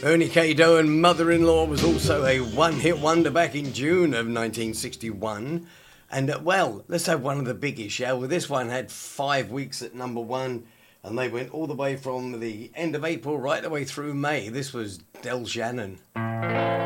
Ernie K. and Mother-in-Law was also a one-hit wonder back in June of 1961. And, well, let's have one of the biggies, shall we? This one had 5 weeks at number one, and they went all the way from the end of April right the way through May. This was Del Shannon.